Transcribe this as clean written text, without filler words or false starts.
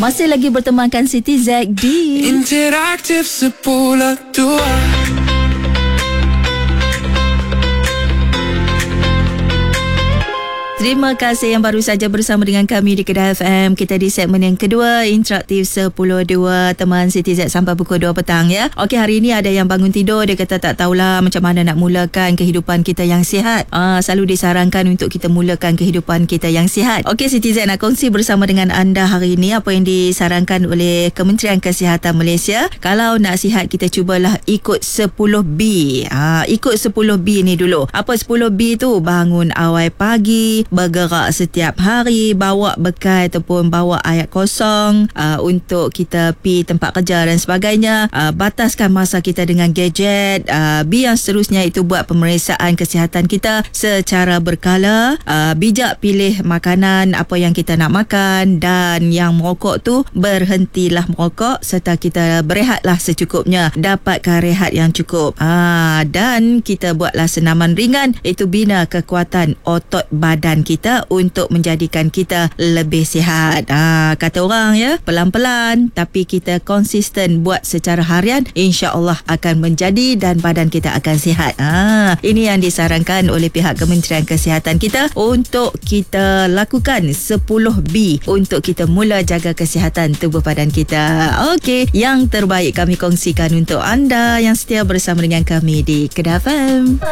Masih lagi bertemankan Siti Z di Interaktif 10.2. Terima kasih yang baru saja bersama dengan kami di Kedah FM. Kita di segmen yang kedua, Interaktif 10.2, teman Siti Z sampai pukul 2 petang ya. Okey, hari ini ada yang bangun tidur, dia kata tak tahulah macam mana nak mulakan kehidupan kita yang sihat. Selalu disarankan untuk kita mulakan kehidupan kita yang sihat. Okey, Siti Z nak kongsi bersama dengan anda hari ini apa yang disarankan oleh Kementerian Kesihatan Malaysia. Kalau nak sihat, kita cubalah ikut 10B. Ikut 10B ni dulu. Apa 10B tu? Bangun awal pagi, bergerak setiap hari, bawa bekal ataupun bawa air kosong untuk kita pergi tempat kerja dan sebagainya. Bataskan masa kita dengan gadget. Yang seterusnya itu buat pemeriksaan kesihatan kita secara berkala. Bijak pilih makanan apa yang kita nak makan, dan yang merokok tu berhentilah merokok serta kita berehatlah secukupnya. Dapatkan rehat yang cukup. Dan kita buatlah senaman ringan, itu bina kekuatan otot badan kita untuk menjadikan kita lebih sihat. Kata orang ya, pelan-pelan tapi kita konsisten buat secara harian, insya-Allah akan menjadi dan badan kita akan sihat. Ini yang disarankan oleh pihak Kementerian Kesihatan kita untuk kita lakukan 10B untuk kita mula jaga kesihatan tubuh badan kita. Okey, yang terbaik kami kongsikan untuk anda yang setia bersama dengan kami di Kedah FM.